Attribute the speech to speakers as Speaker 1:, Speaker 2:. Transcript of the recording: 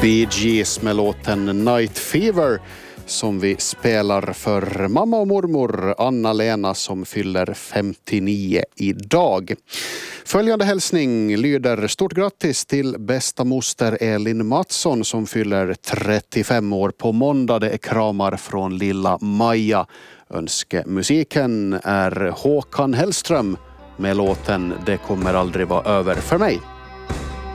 Speaker 1: Bee Gees med låten Night Fever som vi spelar för mamma och mormor Anna-Lena som fyller 59 idag. Följande hälsning lyder: stort grattis till bästa moster Elin Mattsson som fyller 35 år på måndag. Det är kramar från lilla Maja. Önskemusiken är Håkan Hellström med låten Det kommer aldrig vara över för mig.